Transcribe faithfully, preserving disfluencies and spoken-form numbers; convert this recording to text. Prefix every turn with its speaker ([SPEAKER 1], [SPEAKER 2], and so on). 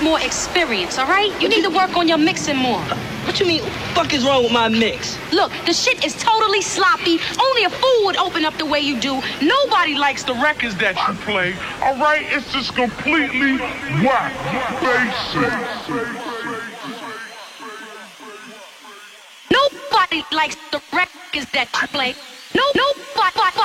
[SPEAKER 1] more experience, all right? You need to work on your mixing more.
[SPEAKER 2] What you mean? What the fuck is wrong with my mix?
[SPEAKER 1] Look, the shit is totally sloppy. Only a fool would open up the way you do. Nobody likes the records that you play.
[SPEAKER 3] All right, it's just completely whack. Basic.
[SPEAKER 1] Nobody likes the records that you play. No, nobody.